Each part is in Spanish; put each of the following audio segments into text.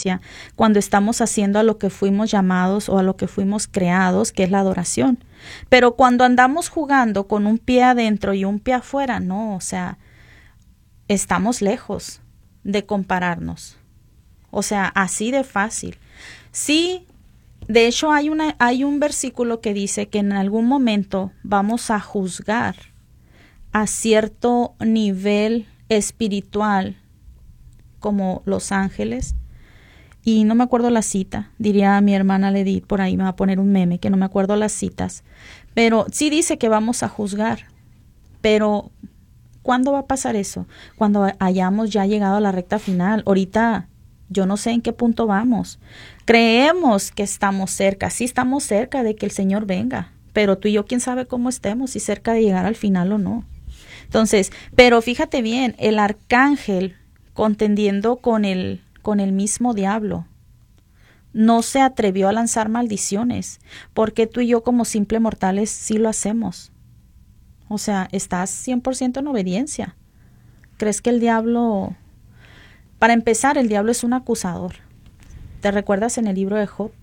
obediencia cuando estamos haciendo a lo que fuimos llamados o a lo que fuimos creados, que es la adoración. Pero cuando andamos jugando con un pie adentro y un pie afuera, no, o sea, estamos lejos de compararnos. O sea, así de fácil. Sí, de hecho hay un versículo que dice que en algún momento vamos a juzgar a cierto nivel espiritual como los ángeles. Y no me acuerdo la cita, diría a mi hermana Ledith, por ahí me va a poner un meme que no me acuerdo las citas. Pero sí dice que vamos a juzgar. Pero ¿cuándo va a pasar eso? Cuando hayamos ya llegado a la recta final. Ahorita yo no sé en qué punto vamos. Creemos que estamos cerca, sí estamos cerca de que el Señor venga, pero tú y yo quién sabe cómo estemos, si cerca de llegar al final o no. Entonces, pero fíjate bien, el arcángel contendiendo con el mismo diablo no se atrevió a lanzar maldiciones, porque tú y yo como simples mortales sí lo hacemos. O sea, estás 100% en obediencia. ¿Crees que el diablo... Para empezar, el diablo es un acusador. ¿Te recuerdas en el libro de Job?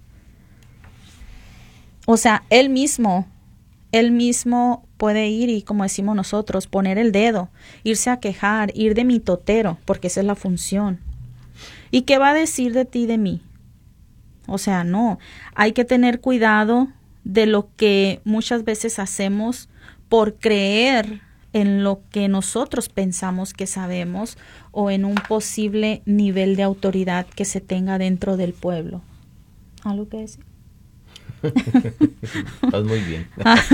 O sea, él mismo puede ir y, como decimos nosotros, poner el dedo, irse a quejar, ir de mitotero, porque esa es la función. ¿Y qué va a decir de ti y de mí? O sea, no, hay que tener cuidado de lo que muchas veces hacemos por creer en lo que nosotros pensamos que sabemos o en un posible nivel de autoridad que se tenga dentro del pueblo. ¿Algo que decir? Estás muy bien.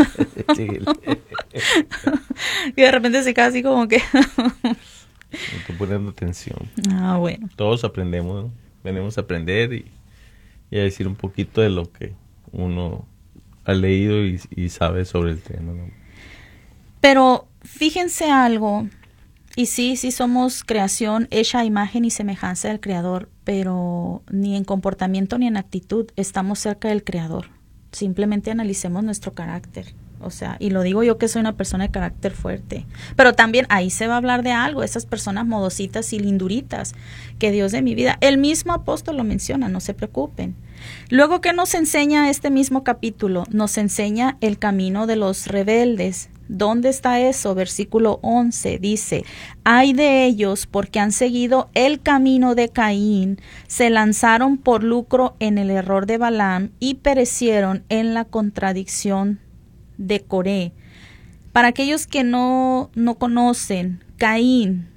Y de repente se queda así como que... Estoy poniendo atención. Bueno. Todos aprendemos, ¿no? Venimos a aprender y a decir un poquito de lo que uno ha leído y sabe sobre el tema, ¿no? Pero fíjense algo, y sí somos creación hecha a imagen y semejanza del Creador, pero ni en comportamiento ni en actitud estamos cerca del Creador. Simplemente analicemos nuestro carácter. O sea, y lo digo yo que soy una persona de carácter fuerte. Pero también ahí se va a hablar de algo, esas personas modositas y linduritas, que Dios de mi vida. El mismo apóstol lo menciona, no se preocupen. Luego, ¿qué nos enseña este mismo capítulo? Nos enseña el camino de los rebeldes. ¿Dónde está eso? Versículo 11 dice: ay de ellos porque han seguido el camino de Caín, se lanzaron por lucro en el error de Balaam y perecieron en la contradicción de Coré. Para aquellos que no conocen, Caín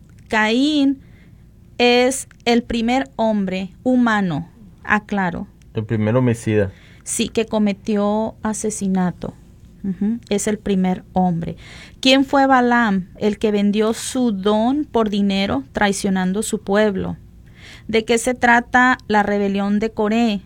es el primer hombre humano, aclaro. El primer homicida. Sí, que cometió asesinato. Es el primer hombre. ¿Quién fue Balaam? El que vendió su don por dinero, traicionando su pueblo. ¿De qué se trata la rebelión de Coré?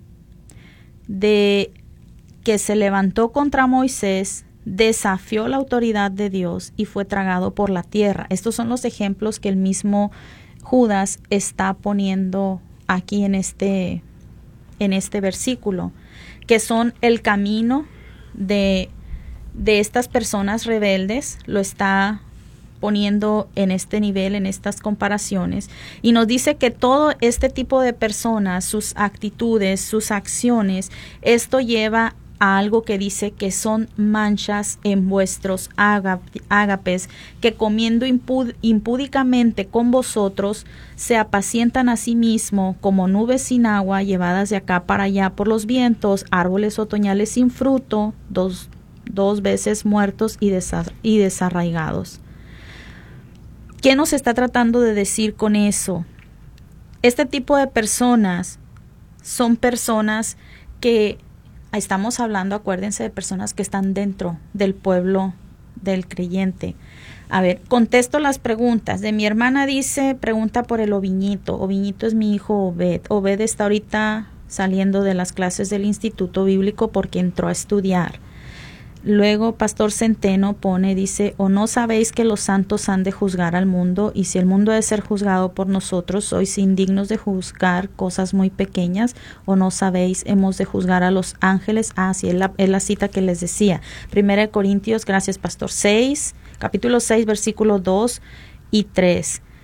De que se levantó contra Moisés, desafió la autoridad de Dios y fue tragado por la tierra. Estos son los ejemplos que el mismo Judas está poniendo aquí en este versículo, que son el camino de estas personas rebeldes. Lo está poniendo en este nivel, en estas comparaciones, y nos dice que todo este tipo de personas, sus actitudes, sus acciones, esto lleva a algo que dice que son manchas en vuestros ágapes, que comiendo impúdicamente con vosotros se apacientan a sí mismo como nubes sin agua llevadas de acá para allá por los vientos, árboles otoñales sin fruto, dos veces muertos y desarraigados. ¿Qué nos está tratando de decir con eso? Este tipo de personas son personas que estamos hablando, acuérdense, de personas que están dentro del pueblo del creyente. A ver, contesto las preguntas. De mi hermana dice, pregunta por el Oviñito. Oviñito es mi hijo Obed. Obed está ahorita saliendo de las clases del Instituto Bíblico porque entró a estudiar. Luego, Pastor Centeno dice, ¿o no sabéis que los santos han de juzgar al mundo? Y si el mundo ha de ser juzgado por nosotros, ¿sois indignos de juzgar cosas muy pequeñas? ¿O no sabéis, hemos de juzgar a los ángeles? Sí, es la cita que les decía. 1 Corintios, gracias Pastor, capítulo 6, versículos 2 y 3.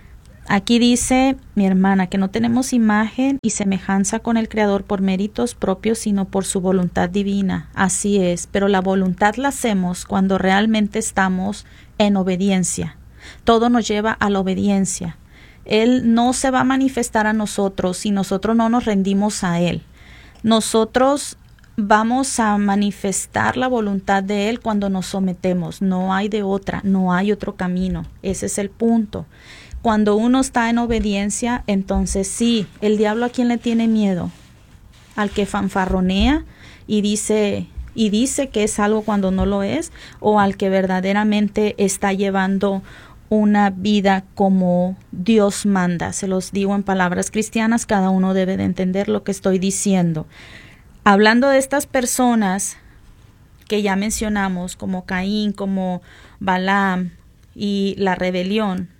Aquí dice mi hermana que no tenemos imagen y semejanza con el Creador por méritos propios, sino por su voluntad divina. Así es, pero la voluntad la hacemos cuando realmente estamos en obediencia. Todo nos lleva a la obediencia. Él no se va a manifestar a nosotros si nosotros no nos rendimos a Él. Nosotros vamos a manifestar la voluntad de Él cuando nos sometemos. No hay de otra, no hay otro camino. Ese es el punto. Cuando uno está en obediencia, entonces sí, el diablo, ¿a quién le tiene miedo? Al que fanfarronea y dice que es algo cuando no lo es, o al que verdaderamente está llevando una vida como Dios manda. Se los digo en palabras cristianas, cada uno debe de entender lo que estoy diciendo. Hablando de estas personas que ya mencionamos, como Caín, como Balaam y la rebelión,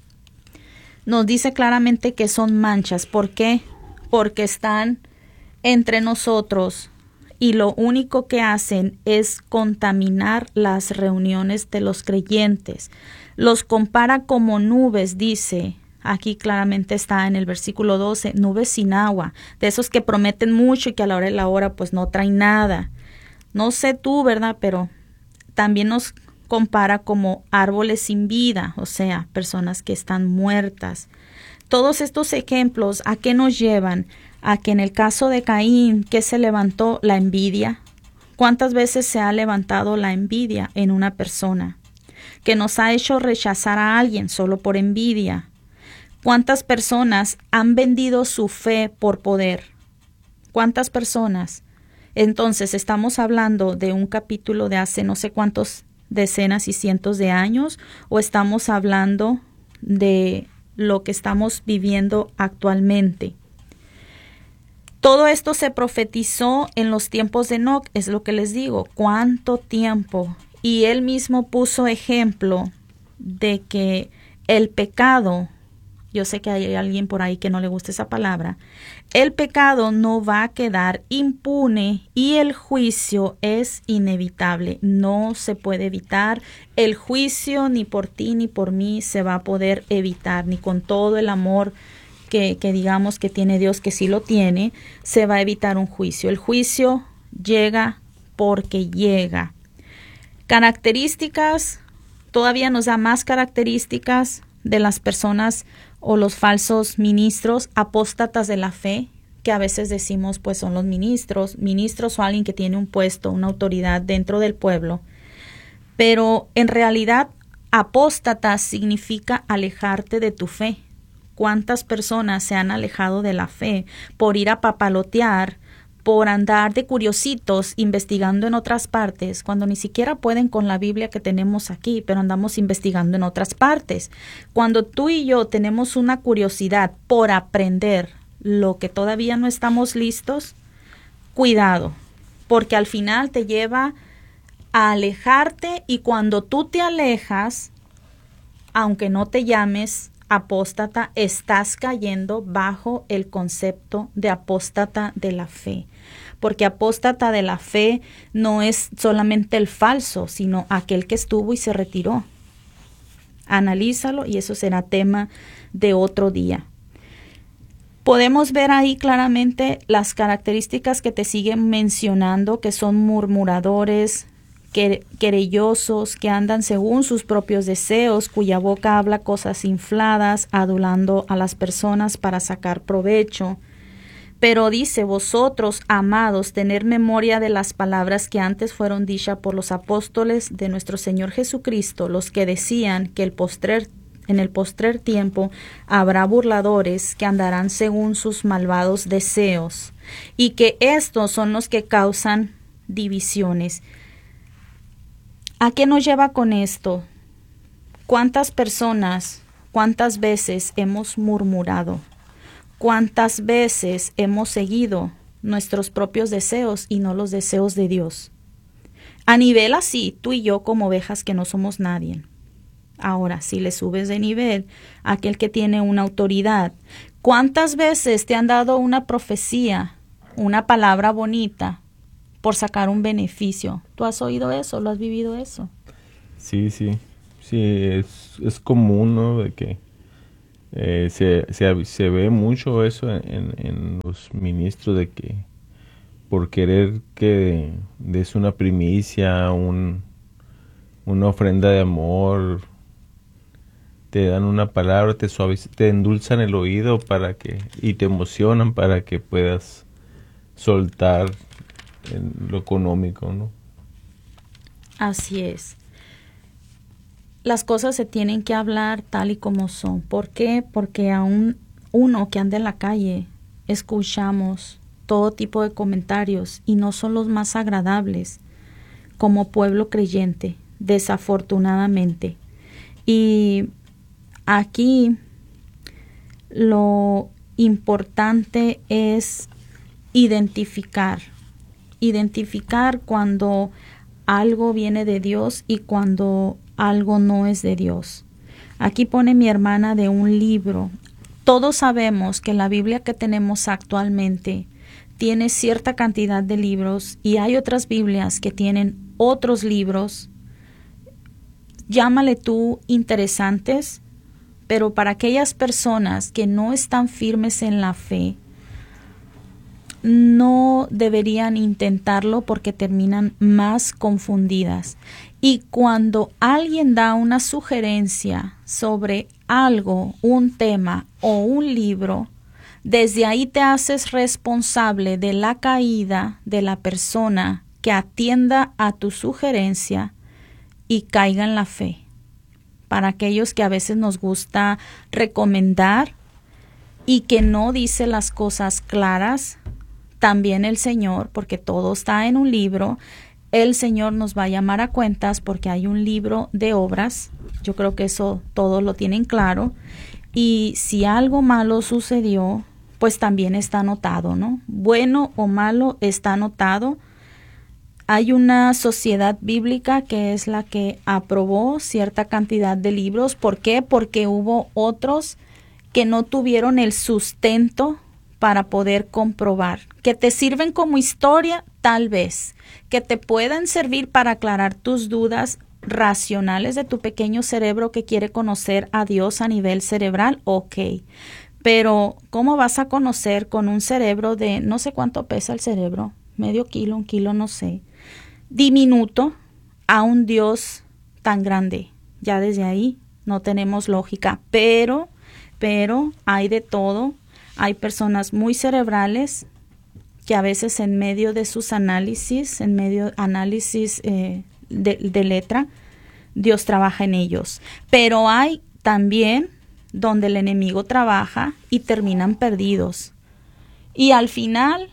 nos dice claramente que son manchas. ¿Por qué? Porque están entre nosotros y lo único que hacen es contaminar las reuniones de los creyentes. Los compara como nubes, dice. Aquí claramente está en el versículo 12, nubes sin agua, de esos que prometen mucho y que a la hora de la hora pues no traen nada. No sé tú, ¿verdad? Pero también nos compara como árboles sin vida, o sea, personas que están muertas. Todos estos ejemplos, ¿a qué nos llevan? A que en el caso de Caín, ¿qué se levantó? La envidia. ¿Cuántas veces se ha levantado la envidia en una persona? Que nos ha hecho rechazar a alguien solo por envidia. ¿Cuántas personas han vendido su fe por poder? ¿Cuántas personas? Entonces, estamos hablando de un capítulo de hace no sé cuántos decenas y cientos de años, o estamos hablando de lo que estamos viviendo actualmente. Todo esto se profetizó en los tiempos de Enoc, es lo que les digo, cuánto tiempo. Y él mismo puso ejemplo de que el pecado, yo sé que hay alguien por ahí que no le gusta esa palabra, el pecado no va a quedar impune y el juicio es inevitable, no se puede evitar. El juicio ni por ti ni por mí se va a poder evitar, ni con todo el amor que digamos que tiene Dios, que sí lo tiene, se va a evitar un juicio. El juicio llega porque llega. Características, todavía nos da más características de las personas o los falsos ministros, apóstatas de la fe, que a veces decimos pues son los ministros o alguien que tiene un puesto, una autoridad dentro del pueblo. Pero en realidad apóstata significa alejarte de tu fe. ¿Cuántas personas se han alejado de la fe por ir a papalotear, por andar de curiositos investigando en otras partes, cuando ni siquiera pueden con la Biblia que tenemos aquí, pero andamos investigando en otras partes? Cuando tú y yo tenemos una curiosidad por aprender lo que todavía no estamos listos, cuidado, porque al final te lleva a alejarte, y cuando tú te alejas, aunque no te llames apóstata, estás cayendo bajo el concepto de apóstata de la fe. Porque apóstata de la fe no es solamente el falso, sino aquel que estuvo y se retiró. Analízalo y eso será tema de otro día. Podemos ver ahí claramente las características que te siguen mencionando, que son murmuradores, querellosos, que andan según sus propios deseos, cuya boca habla cosas infladas, adulando a las personas para sacar provecho. Pero dice: vosotros, amados, tener memoria de las palabras que antes fueron dichas por los apóstoles de nuestro Señor Jesucristo, los que decían que en el postrer tiempo habrá burladores que andarán según sus malvados deseos, y que estos son los que causan divisiones. ¿A qué nos lleva con esto? ¿Cuántas personas, cuántas veces hemos murmurado? ¿Cuántas veces hemos seguido nuestros propios deseos y no los deseos de Dios? A nivel así, tú y yo como ovejas que no somos nadie. Ahora, si le subes de nivel a aquel que tiene una autoridad, ¿cuántas veces te han dado una profecía, una palabra bonita, por sacar un beneficio? ¿Tú has oído eso? ¿Lo has vivido eso? Sí, es común, ¿no? De que Se ve mucho eso en los ministros, de que por querer que des una primicia, una ofrenda de amor, te dan una palabra, te endulzan el oído y te emocionan para que puedas soltar en lo económico, ¿no? Así es. Las cosas se tienen que hablar tal y como son. ¿Por qué? Porque aún uno que anda en la calle, escuchamos todo tipo de comentarios y no son los más agradables como pueblo creyente, desafortunadamente. Y aquí lo importante es identificar cuando algo viene de Dios y cuando algo no es de Dios. Aquí pone mi hermana de un libro. Todos sabemos que la Biblia que tenemos actualmente tiene cierta cantidad de libros y hay otras Biblias que tienen otros libros, llámale tú interesantes, pero para aquellas personas que no están firmes en la fe, no deberían intentarlo porque terminan más confundidas. Y cuando alguien da una sugerencia sobre algo, un tema o un libro, desde ahí te haces responsable de la caída de la persona que atienda a tu sugerencia y caiga en la fe. Para aquellos que a veces nos gusta recomendar y que no dice las cosas claras, también el Señor, porque todo está en un libro, el Señor nos va a llamar a cuentas porque hay un libro de obras. Yo creo que eso todos lo tienen claro. Y si algo malo sucedió, pues también está anotado, ¿no? Bueno o malo está anotado. Hay una sociedad bíblica que es la que aprobó cierta cantidad de libros. ¿Por qué? Porque hubo otros que no tuvieron el sustento para poder comprobar. Que te sirven como historia, tal vez. Que te puedan servir para aclarar tus dudas racionales de tu pequeño cerebro que quiere conocer a Dios a nivel cerebral, ok. Pero, ¿cómo vas a conocer con un cerebro de, no sé cuánto pesa el cerebro, medio kilo, 1 kilo, no sé, diminuto, a un Dios tan grande? Ya desde ahí no tenemos lógica, pero hay de todo. Hay personas muy cerebrales que a veces en medio de sus análisis, de letra, Dios trabaja en ellos. Pero hay también donde el enemigo trabaja y terminan perdidos. Y al final,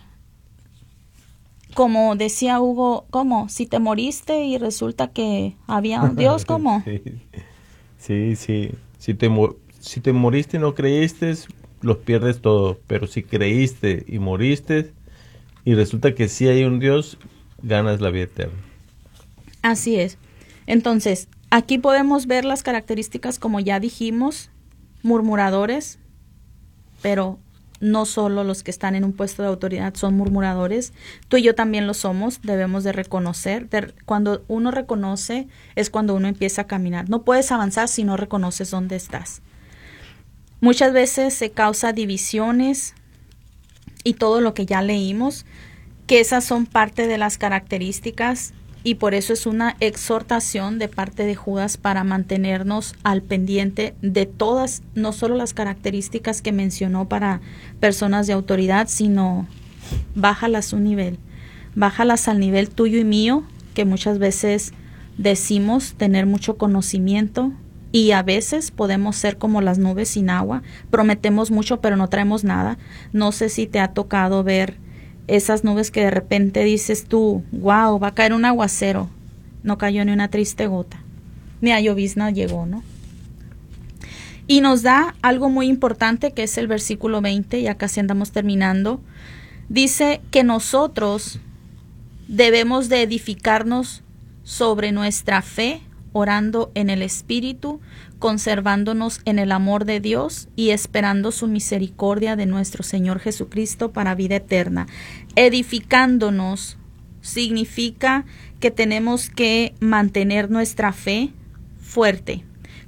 como decía Hugo, ¿cómo? Si te moriste y resulta que había un Dios, ¿cómo? Sí. Si te moriste y no creíste, los pierdes todo. Pero si creíste y moriste y resulta que sí hay un Dios, ganas la vida eterna. Así es. Entonces, aquí podemos ver las características, como ya dijimos, murmuradores, pero no solo los que están en un puesto de autoridad son murmuradores. Tú y yo también lo somos, debemos de reconocer. Cuando uno reconoce es cuando uno empieza a caminar. No puedes avanzar si no reconoces dónde estás. Muchas veces se causa divisiones y todo lo que ya leímos, que esas son parte de las características, y por eso es una exhortación de parte de Judas para mantenernos al pendiente de todas, no solo las características que mencionó para personas de autoridad, sino bájalas un nivel, bájalas al nivel tuyo y mío, que muchas veces decimos tener mucho conocimiento y a veces podemos ser como las nubes sin agua, prometemos mucho pero no traemos nada. No sé si te ha tocado ver esas nubes que de repente dices tú, wow, va a caer un aguacero. No cayó ni una triste gota. Ni a llovizna llegó, ¿no? Y nos da algo muy importante que es el versículo 20, ya casi andamos terminando. Dice que nosotros debemos de edificarnos sobre nuestra fe, orando en el Espíritu, conservándonos en el amor de Dios y esperando su misericordia de nuestro Señor Jesucristo para vida eterna. Edificándonos significa que tenemos que mantener nuestra fe fuerte.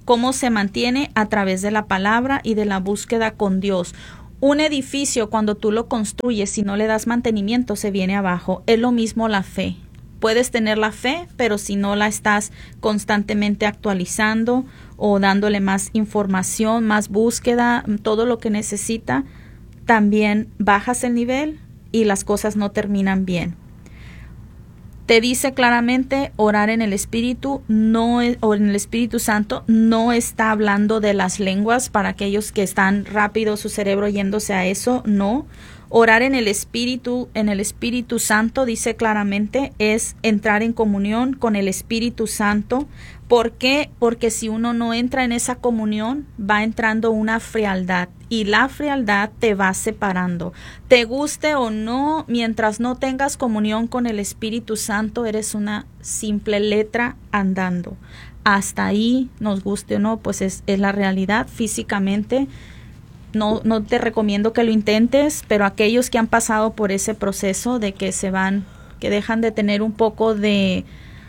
¿Cómo se mantiene? A través de la palabra y de la búsqueda con Dios. Un edificio, cuando tú lo construyes, si no le das mantenimiento, se viene abajo. Es lo mismo la fe. Puedes tener la fe, pero si no la estás constantemente actualizando o dándole más información, más búsqueda, todo lo que necesita, también bajas el nivel y las cosas no terminan bien. Te dice claramente orar en el Espíritu o en el Espíritu Santo. No está hablando de las lenguas para aquellos que están rápido su cerebro yéndose a eso. No. Orar en el Espíritu Santo, dice claramente, es entrar en comunión con el Espíritu Santo. ¿Por qué? Porque si uno no entra en esa comunión, va entrando una frialdad y la frialdad te va separando. Te guste o no, mientras no tengas comunión con el Espíritu Santo, eres una simple letra andando. Hasta ahí, nos guste o no, pues es la realidad físicamente. No te recomiendo que lo intentes, pero aquellos que han pasado por ese proceso de que que dejan de tener un poco de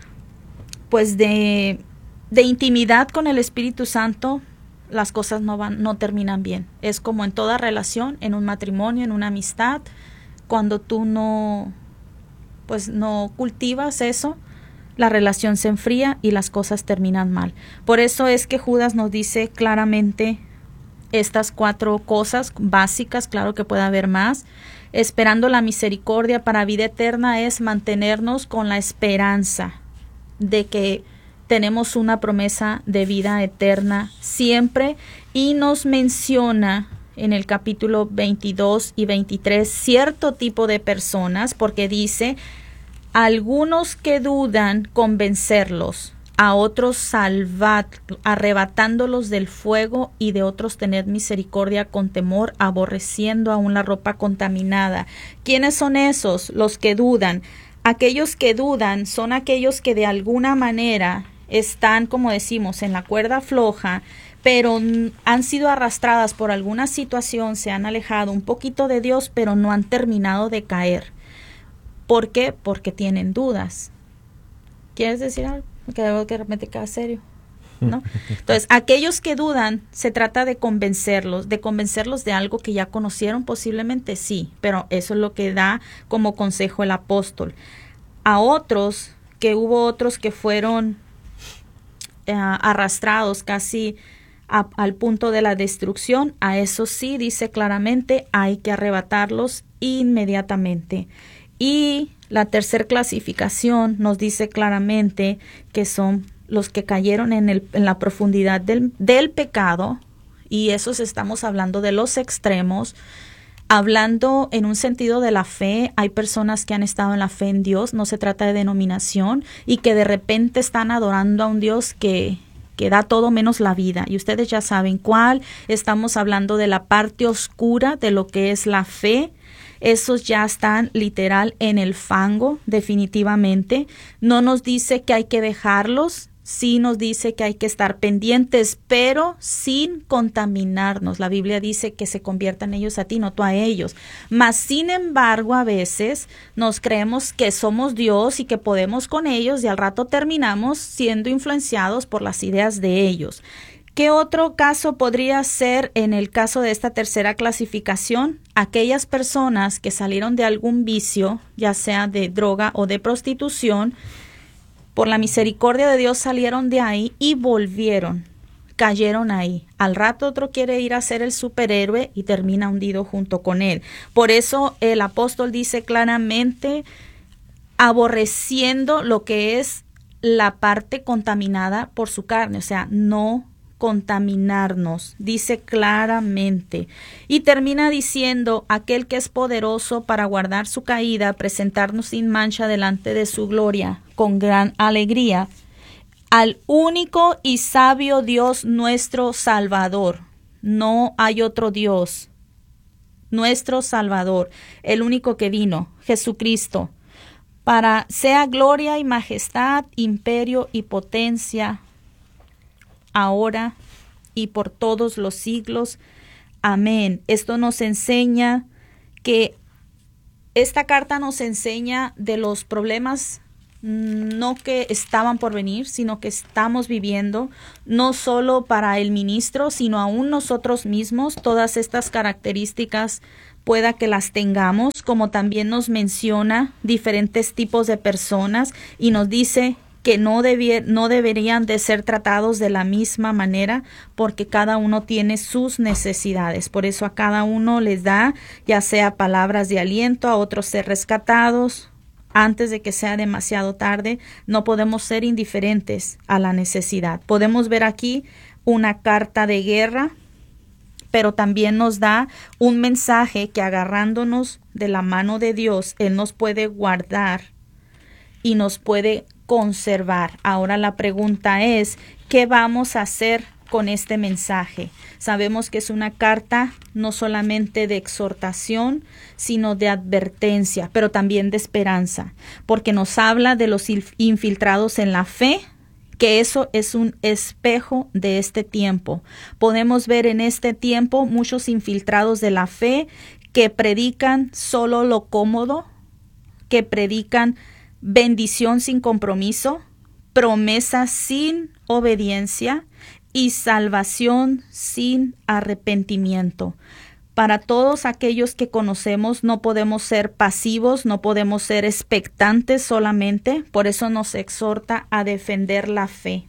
intimidad con el Espíritu Santo, las cosas no terminan bien. Es como en toda relación, en un matrimonio, en una amistad, cuando tú no cultivas eso, la relación se enfría y las cosas terminan mal. Por eso es que Judas nos dice claramente estas 4 cosas básicas. Claro que puede haber más. Esperando la misericordia para vida eterna es mantenernos con la esperanza de que tenemos una promesa de vida eterna siempre, y nos menciona en el capítulo 22 y 23 cierto tipo de personas, porque dice: algunos que dudan, convencerlos; a otros salvad, arrebatándolos del fuego; y de otros tened misericordia con temor, aborreciendo aún la ropa contaminada. ¿Quiénes son esos? Los que dudan. Aquellos que dudan son aquellos que de alguna manera están, como decimos, en la cuerda floja, pero han sido arrastradas por alguna situación, se han alejado un poquito de Dios, pero no han terminado de caer. ¿Por qué? Porque tienen dudas. ¿Quieres decir algo? Que de repente queda serio, ¿no? Entonces, aquellos que dudan, se trata de convencerlos de algo que ya conocieron posiblemente, sí, pero eso es lo que da como consejo el apóstol. A otros, que hubo otros que fueron arrastrados casi al punto de la destrucción, a eso sí dice claramente, hay que arrebatarlos inmediatamente. Y la tercera clasificación nos dice claramente que son los que cayeron en la profundidad del pecado, y esos estamos hablando de los extremos. Hablando en un sentido de la fe, hay personas que han estado en la fe en Dios, no se trata de denominación, y que de repente están adorando a un Dios que da todo menos la vida. Y ustedes ya saben cuál. Estamos hablando de la parte oscura de lo que es la fe. Esos ya están literal en el fango, definitivamente. No nos dice que hay que dejarlos. Sí nos dice que hay que estar pendientes, pero sin contaminarnos. La Biblia dice que se conviertan ellos a ti, no tú a ellos. Mas, sin embargo, a veces nos creemos que somos Dios y que podemos con ellos, y al rato terminamos siendo influenciados por las ideas de ellos. ¿Qué otro caso podría ser en el caso de esta tercera clasificación? Aquellas personas que salieron de algún vicio, ya sea de droga o de prostitución, por la misericordia de Dios salieron de ahí y volvieron, cayeron ahí. Al rato otro quiere ir a ser el superhéroe y termina hundido junto con él. Por eso el apóstol dice claramente, aborreciendo lo que es la parte contaminada por su carne, o sea, no contaminarnos, dice claramente. Y termina diciendo, aquel que es poderoso para guardar su caída, presentarnos sin mancha delante de su gloria, con gran alegría, al único y sabio Dios nuestro Salvador. No hay otro Dios. Nuestro Salvador, el único que vino, Jesucristo, para sea gloria y majestad, imperio y potencia, ahora y por todos los siglos. Amén. Esto nos enseña que esta carta nos enseña de los problemas no que estaban por venir, sino que estamos viviendo, no solo para el ministro, sino aún nosotros mismos. Todas estas características pueda que las tengamos, como también nos menciona diferentes tipos de personas y nos dice que no deberían de ser tratados de la misma manera, porque cada uno tiene sus necesidades. Por eso a cada uno les da, ya sea palabras de aliento, a otros ser rescatados antes de que sea demasiado tarde. No podemos ser indiferentes a la necesidad. Podemos ver aquí una carta de guerra, pero también nos da un mensaje que, agarrándonos de la mano de Dios, Él nos puede guardar y nos puede conservar. Ahora la pregunta es, ¿qué vamos a hacer con este mensaje? Sabemos que es una carta no solamente de exhortación, sino de advertencia, pero también de esperanza, porque nos habla de los infiltrados en la fe, que eso es un espejo de este tiempo. Podemos ver en este tiempo muchos infiltrados de la fe que predican solo lo cómodo, que predican bendición sin compromiso, promesa sin obediencia y salvación sin arrepentimiento. Para todos aquellos que conocemos, no podemos ser pasivos, no podemos ser expectantes solamente. Por eso nos exhorta a defender la fe.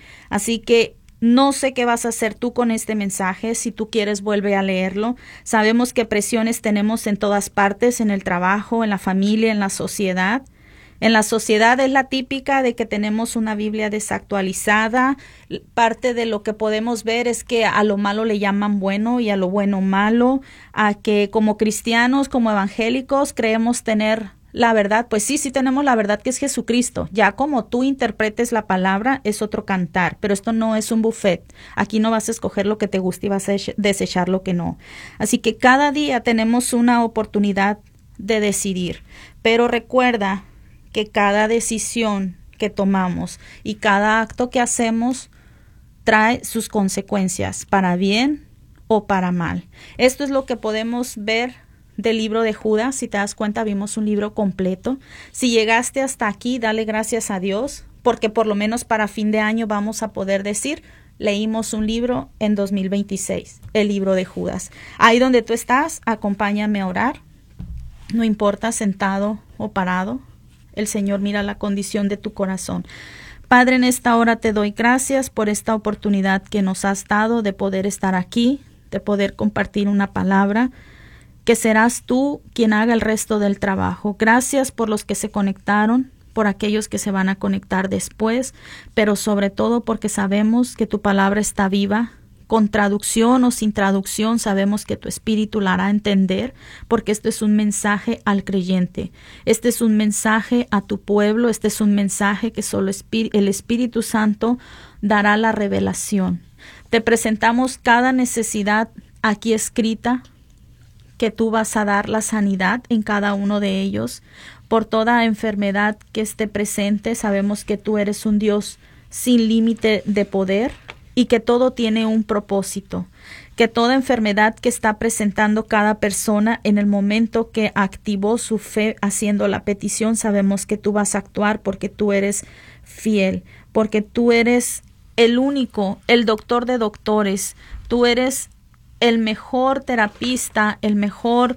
Así que no sé qué vas a hacer tú con este mensaje. Si tú quieres, vuelve a leerlo. Sabemos que presiones tenemos en todas partes, en el trabajo, en la familia, en la sociedad. En la sociedad es la típica de que tenemos una Biblia desactualizada. Parte de lo que podemos ver es que a lo malo le llaman bueno y a lo bueno malo. A que como cristianos, como evangélicos, creemos tener la verdad. Pues sí tenemos la verdad, que es Jesucristo. Ya como tú interpretes la palabra es otro cantar. Pero esto no es un buffet. Aquí no vas a escoger lo que te gusta y vas a desechar lo que no. Así que cada día tenemos una oportunidad de decidir. Pero recuerda que cada decisión que tomamos y cada acto que hacemos trae sus consecuencias, para bien o para mal. Esto es lo que podemos ver del libro de Judas. Si te das cuenta, vimos un libro completo. Si llegaste hasta aquí, dale gracias a Dios, porque por lo menos para fin de año vamos a poder decir, leímos un libro en 2026, el libro de Judas. Ahí donde tú estás, acompáñame a orar. No importa sentado o parado. El Señor mira la condición de tu corazón. Padre, en esta hora te doy gracias por esta oportunidad que nos has dado de poder estar aquí, de poder compartir una palabra, que serás tú quien haga el resto del trabajo. Gracias por los que se conectaron, por aquellos que se van a conectar después, pero sobre todo porque sabemos que tu palabra está viva. Con traducción o sin traducción, sabemos que tu Espíritu la hará entender, porque este es un mensaje al creyente. Este es un mensaje a tu pueblo. Este es un mensaje que solo el Espíritu Santo dará la revelación. Te presentamos cada necesidad aquí escrita, que tú vas a dar la sanidad en cada uno de ellos. Por toda enfermedad que esté presente, sabemos que tú eres un Dios sin límite de poder, y que todo tiene un propósito, que toda enfermedad que está presentando cada persona en el momento que activó su fe haciendo la petición, sabemos que tú vas a actuar, porque tú eres fiel, porque tú eres el único, el doctor de doctores, tú eres el mejor terapista, el mejor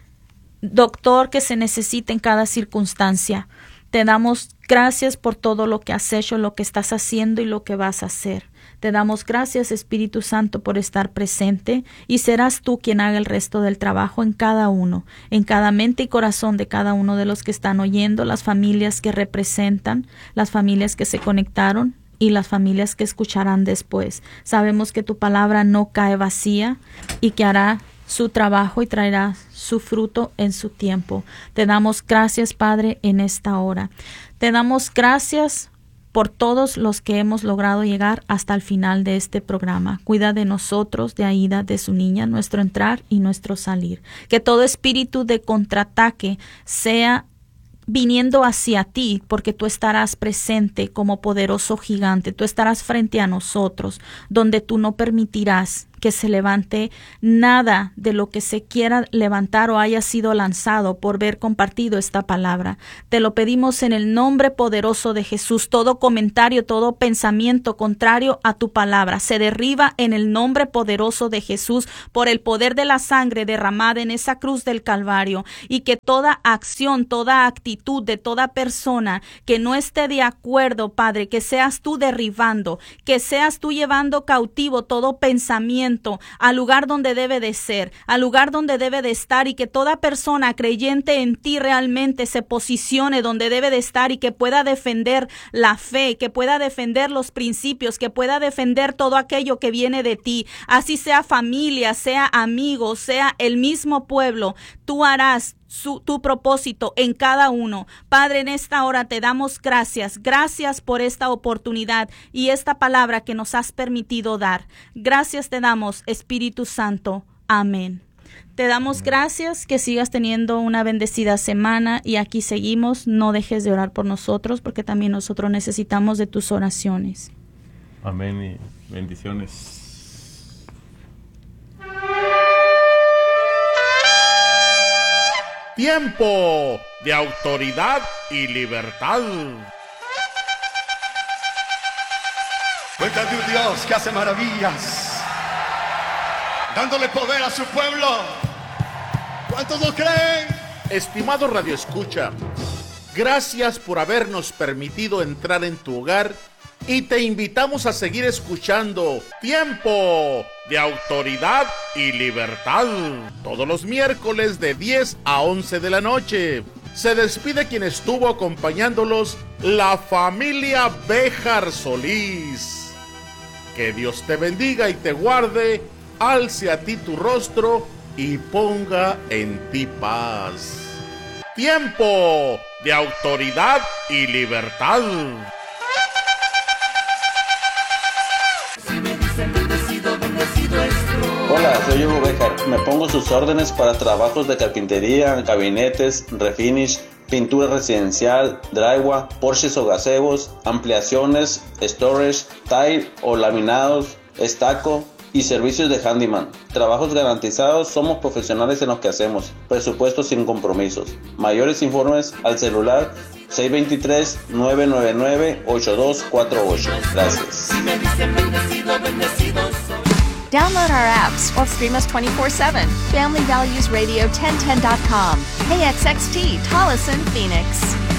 doctor que se necesita en cada circunstancia. Te damos gracias por todo lo que has hecho, lo que estás haciendo y lo que vas a hacer. Te damos gracias, Espíritu Santo, por estar presente, y serás tú quien haga el resto del trabajo en cada uno, en cada mente y corazón de cada uno de los que están oyendo, las familias que representan, las familias que se conectaron y las familias que escucharán después. Sabemos que tu palabra no cae vacía y que hará su trabajo y traerá su fruto en su tiempo. Te damos gracias, Padre, en esta hora. Te damos gracias por todos los que hemos logrado llegar hasta el final de este programa. Cuida de nosotros, de Aida, de su niña, nuestro entrar y nuestro salir. Que todo espíritu de contraataque sea viniendo hacia ti, porque tú estarás presente como poderoso gigante. Tú estarás frente a nosotros, donde tú no permitirás que se levante nada de lo que se quiera levantar o haya sido lanzado por ver compartido esta palabra. Te lo pedimos en el nombre poderoso de Jesús. Todo comentario, todo pensamiento contrario a tu palabra se derriba en el nombre poderoso de Jesús por el poder de la sangre derramada en esa cruz del Calvario, y que toda acción, toda actitud de toda persona que no esté de acuerdo, Padre, que seas tú derribando, que seas tú llevando cautivo todo pensamiento al lugar donde debe de ser, al lugar donde debe de estar, y que toda persona creyente en ti realmente se posicione donde debe de estar y que pueda defender la fe, que pueda defender los principios, que pueda defender todo aquello que viene de ti. Así sea familia, sea amigos, sea el mismo pueblo, tú harás tu propósito en cada uno. Padre, en esta hora te damos gracias. Gracias por esta oportunidad y esta palabra que nos has permitido dar. Gracias te damos, Espíritu Santo. Amén. Te damos gracias, que sigas teniendo una bendecida semana, y aquí seguimos. No dejes de orar por nosotros, porque también nosotros necesitamos de tus oraciones. Amén y bendiciones. Tiempo de autoridad y libertad. Cuenta de un Dios que hace maravillas, dándole poder a su pueblo. ¿Cuántos lo creen? Estimado Radio Escucha, gracias por habernos permitido entrar en tu hogar, y te invitamos a seguir escuchando Tiempo de Autoridad y Libertad todos los miércoles de 10 a 11 de la noche. Se despide quien estuvo acompañándolos, la familia Béjar Solís. Que Dios te bendiga y te guarde, alce a ti tu rostro y ponga en ti paz. Tiempo de Autoridad y Libertad. Hola, soy Hugo Béjar. Me pongo sus órdenes para trabajos de carpintería, gabinetes, refinish, pintura residencial, drywall, porches o gazebos, ampliaciones, storage, tile o laminados, estaco y servicios de handyman. Trabajos garantizados, somos profesionales en lo que hacemos. Presupuesto sin compromisos. Mayores informes al celular 623-999-8248. Gracias. Download our apps or stream us 24/7. Family Values Radio 1010.com. KXXT, Tolleson, Phoenix.